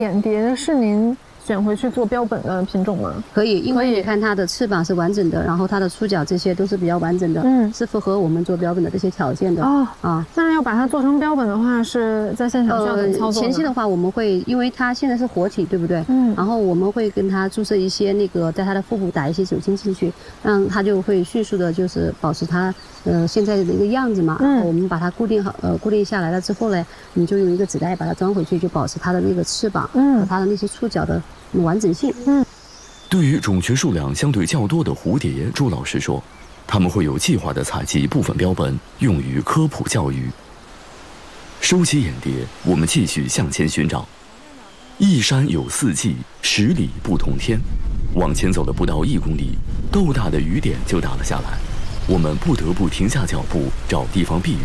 眼蝶是您选回去做标本的品种吗？ 可以，因为你看它的翅膀是完整的，然后它的触角这些都是比较完整的，是符合我们做标本的这些条件的。 那要把它做成标本的话，是在现场需要怎么操作？ 前期的话，我们会，因为它现在是活体，对不对？然后我们会跟它注射一些那个，在它的腹部打一些酒精进去，让它就会迅速的，就是保持它现在的一个样子嘛。我们把它固定好，固定下来了之后呢，你就用一个纸袋把它装回去，就保持它的那个翅膀和它的那些触角的完整性。 对于种群数量相对较多的蝴蝶，朱老师说，他们会有计划地采集部分标本，用于科普教育。收集眼蝶，我们继续向前寻找。一山有四季，10里不同天。往前走了不到1公里，豆大的雨点就打了下来，我们不得不停下脚步，找地方避雨。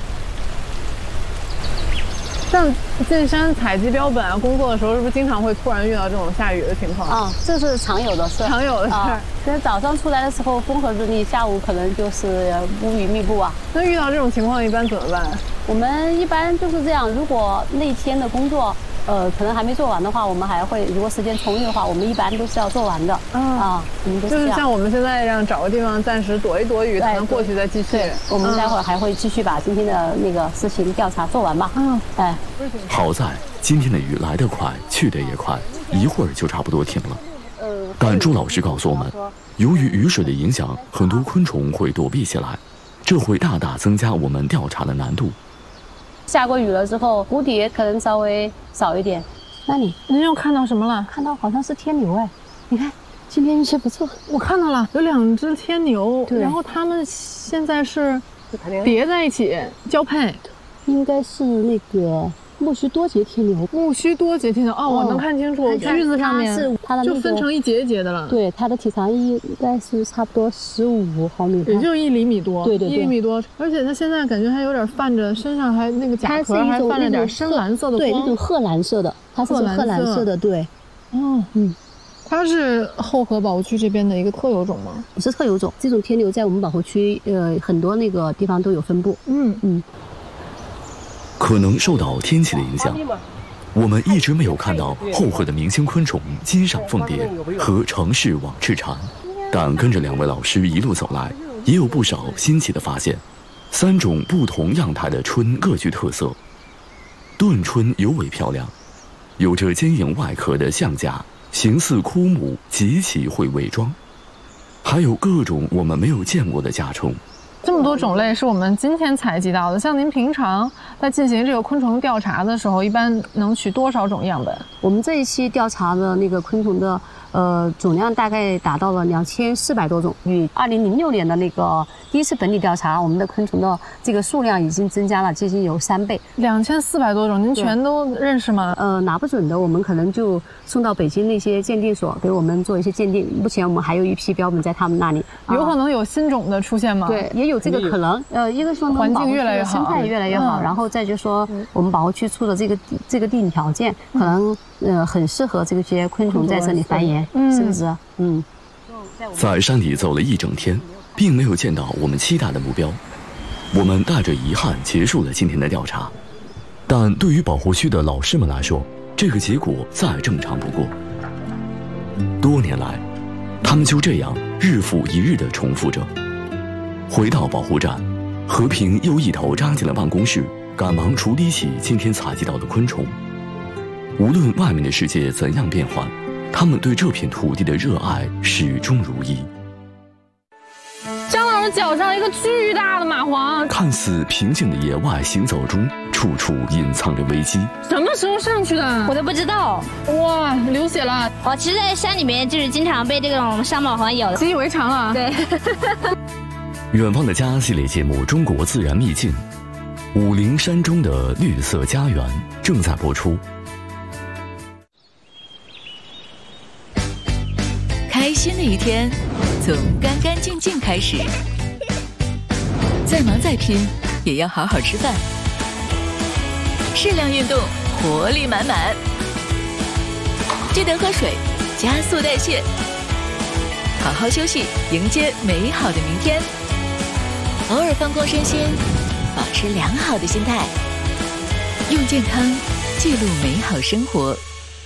像进山采集标本啊，工作的时候是不是经常会突然遇到这种下雨的情况？ 这是常有的事。 常有的事。 其实早上出来的时候风和日丽，下午可能就是乌云密布啊。 那遇到这种情况一般怎么办？ 我们一般就是这样，如果那天的工作可能还没做完的话，我们还会，如果时间充裕的话，我们一般都是要做完的。我们都是就是像我们现在这样，找个地方暂时躲一躲雨，才能过去再继续。 对，我们待会儿还会继续把今天的那个事情调查做完吧。 好在今天的雨来得快，去得也快，一会儿就差不多停了。但朱老师告诉我们，由于雨水的影响，很多昆虫会躲避起来，这会大大增加我们调查的难度。 下过雨了之后，蝴蝶可能稍微少一点。那您又看到什么了？ 看到好像是天牛哎，你看今天运气不错。 我看到了，有2只天牛，然后它们现在是叠在一起交配， 应该是那个木须多节天牛。 木须多节天牛我能看清楚，须子上面是它的就分成一节一节的了。 对，它的体长应该是差不多15毫米， 也就1厘米多。 对 ，1厘米多。而且它现在感觉还有点泛着，身上还那个甲壳还泛着点深蓝色的光。 对，那种褐蓝色的，它是褐蓝色的。对。 它是后河保护区这边的一个特有种吗？ 不是特有种，这种天牛在我们保护区很多那个地方都有分布。 可能受到天气的影响，我们一直没有看到后河的明星昆虫金赏凤蝶和城市网翅蝉，但跟着2位老师一路走来，也有不少新奇的发现。3种不同样态的鹑各具特色，盾鹑尤为漂亮，有着坚硬外壳的象甲，形似枯木，极其会伪装，还有各种我们没有见过的甲虫。 这么多种类是我们今天采集到的。像您平常在进行这个昆虫调查的时候，一般能取多少种样本？ 我们这一期调查的那个昆虫的总量大概达到了2400多种，与2006年的那个第一次本地调查，我们的昆虫的这个数量已经增加了接近有3倍。 2400多种，您全都认识吗？ 拿不准的，我们可能就送到北京那些鉴定所给我们做一些鉴定。目前我们还有一批标本在他们那里， 有可能有新种的出现吗？ 对，也有这个可能。一个说环境越来越好， 生态越来越好，然后再就说我们保护区处的这个地理条件，可能很适合这些昆虫在这里繁衍，是不是？ 在山里走了一整天，并没有见到我们期待的目标，我们带着遗憾结束了今天的调查。但对于保护区的老师们来说，这个结果再正常不过。多年来，他们就这样日复一日地重复着。回到保护站，和平又一头扎进了办公室，赶忙处理起今天采集到的昆虫。无论外面的世界怎样变幻，他们对这片土地的热爱始终如一。 张老师脚上一个巨大的蚂蟥， 看似平静的野外行走中，处处隐藏着危机。 什么时候上去的？ 我都不知道。 哇，流血了！ 我其实，在山里面就是经常被这种山蚂蟥咬的， 习以为常了。 对。 远方的家系列节目《中国自然秘境》，武陵山中的绿色家园正在播出。 开心的一天从干干净净开始，再忙再拼也要好好吃饭，适量运动，活力满满，记得喝水，加速代谢，好好休息，迎接美好的明天。偶尔放空身心，保持良好的心态，用健康记录美好生活。